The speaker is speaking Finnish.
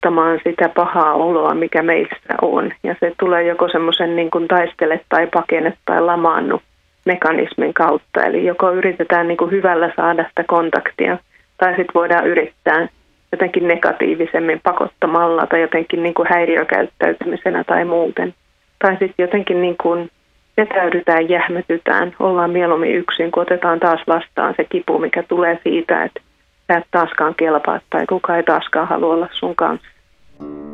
pakottamaan sitä pahaa oloa, mikä meissä on. Ja se tulee joko semmoisen niin kuin taistele tai pakene tai lamaannu mekanismin kautta. Eli joko yritetään niin kuin hyvällä saada sitä kontaktia, tai sitten voidaan yrittää jotenkin negatiivisemmin pakottamalla tai jotenkin niin kuin häiriökäyttäytymisenä tai muuten. Tai sitten jotenkin niin kuin vetäydytään, jähmetytään, ollaan mieluummin yksin, kun otetaan taas vastaan se kipu, mikä tulee siitä, että sä et taaskaan kelpaa tai kukaan ei taaskaan halua olla sun kanssa.